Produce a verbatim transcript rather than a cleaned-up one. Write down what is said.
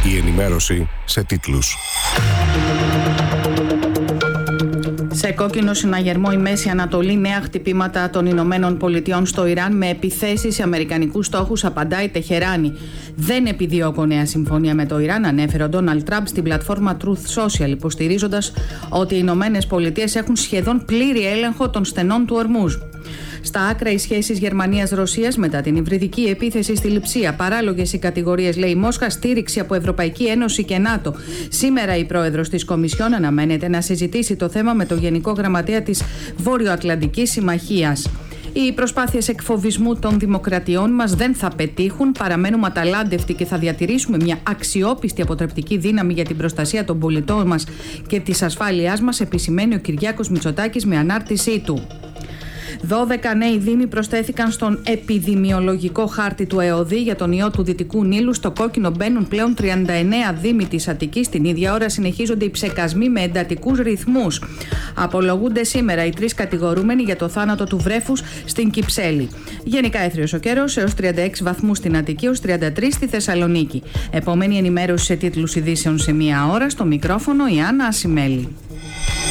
Η ενημέρωση σε τίτλους. Σε κόκκινο συναγερμό η Μέση Ανατολή, νέα χτυπήματα των Ηνωμένων Πολιτειών στο Ιράν με επιθέσεις σε αμερικανικούς στόχους, απαντάει Τεχεράνη. Δεν επιδιώκω νέα συμφωνία με το Ιράν, ανέφερε ο Ντόναλντ Τραμπ στην πλατφόρμα Truth Social, υποστηρίζοντας ότι οι Ηνωμένες Πολιτείες έχουν σχεδόν πλήρη έλεγχο των στενών του Ορμούζ. Στα άκρα οι σχέσεις Γερμανίας-Ρωσίας μετά την υβριδική επίθεση στη Λειψία. Παράλογες οι κατηγορίες, λέει η Μόσχα, στήριξη από Ευρωπαϊκή Ένωση και ΝΑΤΟ. Σήμερα η πρόεδρος της Κομισιόν αναμένεται να συζητήσει το θέμα με το Γενικό Γραμματέα της Βόρειο-Ατλαντικής Συμμαχίας. Οι προσπάθειες εκφοβισμού των δημοκρατιών μας δεν θα πετύχουν. Παραμένουμε αταλάντευτοι και θα διατηρήσουμε μια αξιόπιστη αποτρεπτική δύναμη για την προστασία των πολιτών μας και της ασφάλειάς μας, επισημαίνει ο Κυριάκος Μητσοτάκης με ανάρτησή του. δώδεκα νέοι δήμοι προσθέθηκαν στον επιδημιολογικό χάρτη του ΕΟΔΗ για τον ιό του Δυτικού Νείλου. Στο κόκκινο μπαίνουν πλέον τριάντα εννέα δήμοι της Αττικής. Την ίδια ώρα συνεχίζονται οι ψεκασμοί με εντατικούς ρυθμούς. Απολογούνται σήμερα οι τρεις κατηγορούμενοι για το θάνατο του βρέφους στην Κυψέλη. Γενικά έθριος ο καιρός, έως τριάντα έξι βαθμούς στην Αττική, έως τριάντα τρεις στη Θεσσαλονίκη. Επόμενη ενημέρωση σε τίτλους ειδήσεων σε μία ώρα. Στο μικρόφωνο η Άννα Ασημέλη.